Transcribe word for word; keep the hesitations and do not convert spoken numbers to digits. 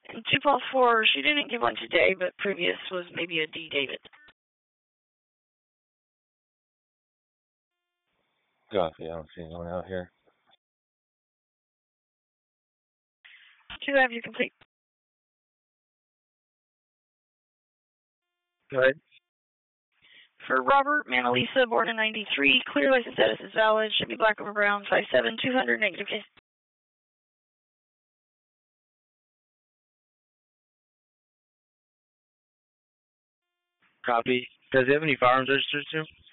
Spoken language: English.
And two Paul four, she didn't give one today, but previous was maybe a D David. Copy, I don't see anyone out here. Two have you complete. Go ahead. For Robert Manalisa, born in ninety-three, clear license status is valid, should be black over brown, five seven, two hundred, negative case. Copy. Does he have any firearms registered to?